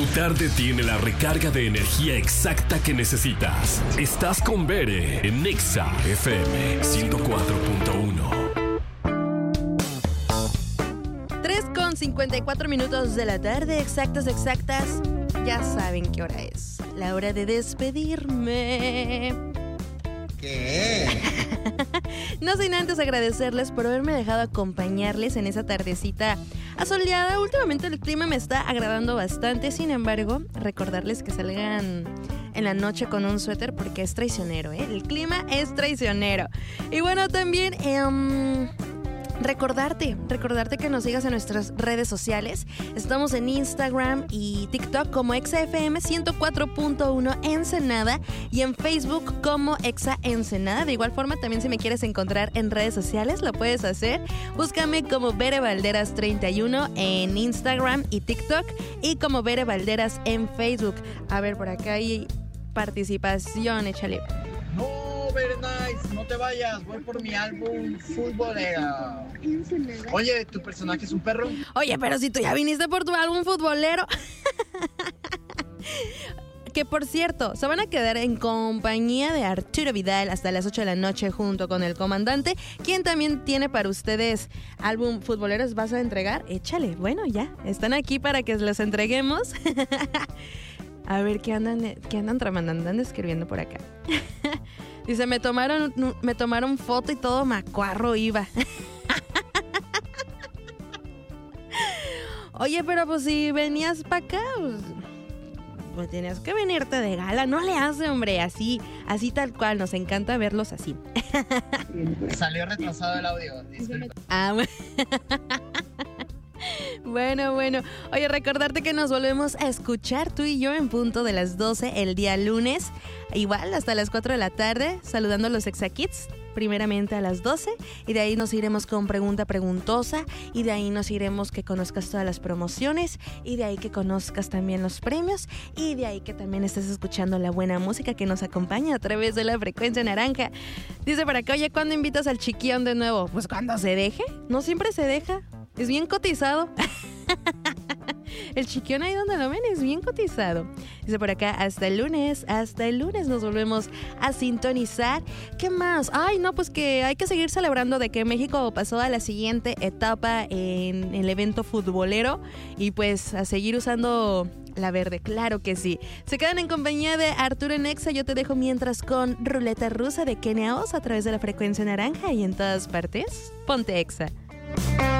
Tu tarde tiene la recarga de energía exacta que necesitas. Estás con Bere en Nexa FM 104.1. 3:54 de la tarde, exactas. Ya saben qué hora es. La hora de despedirme. ¿Qué? No sin antes agradecerles por haberme dejado acompañarles en esa tardecita asoleada. Últimamente el clima me está agradando bastante. Sin embargo, recordarles que salgan en la noche con un suéter porque es traicionero, ¿eh? El clima es traicionero. Y bueno, también recordarte que nos sigas en nuestras redes sociales. Estamos en Instagram y TikTok como ExaFM 104.1 Ensenada y en Facebook como Exa Ensenada. De igual forma, también si me quieres encontrar en redes sociales, lo puedes hacer. Búscame como Bere Valderas 31 en Instagram y TikTok y como Bere Valderas en Facebook. A ver, por acá hay participación, échale. No, very nice, no te vayas, voy por mi álbum futbolero. Oye, ¿tu personaje es un perro? Oye, pero si tú ya viniste por tu álbum futbolero. Que por cierto, se van a quedar en compañía de Arturo Vidal hasta las 8 de la noche junto con el comandante, quien también tiene para ustedes álbum futboleros. ¿Vas a entregar? Échale, bueno, ya, están aquí para que los entreguemos. A ver, ¿qué andan tramando? Andan escribiendo por acá. Dice, me tomaron foto y todo macuarro iba. Oye, pero pues si venías para acá, pues tenías que venirte de gala. No le hace, hombre, así tal cual. Nos encanta verlos así. Salió retrasado el audio, disculpa. Bueno. Oye, recordarte que nos volvemos a escuchar tú y yo en punto de las 12 el día lunes. Igual hasta las 4 de la tarde, saludando a los ExaKids. Primeramente a las 12 y de ahí nos iremos con pregunta preguntosa y de ahí nos iremos que conozcas todas las promociones y de ahí que conozcas también los premios y de ahí que también estés escuchando la buena música que nos acompaña a través de la frecuencia naranja. Dice para acá, oye, ¿cuándo invitas al chiquión de nuevo? Pues cuando se deje, no siempre se deja, es bien cotizado. El chiquión ahí donde lo ven es bien cotizado. Dice por acá, hasta el lunes nos volvemos a sintonizar. ¿Qué más? Ay, no, pues que hay que seguir celebrando de que México pasó a la siguiente etapa en el evento futbolero y pues a seguir usando la verde, claro que sí. Se quedan en compañía de Arturo en Exa. Yo te dejo mientras con Ruleta Rusa de Kenia Oz a través de la frecuencia naranja y en todas partes. Ponte Exa.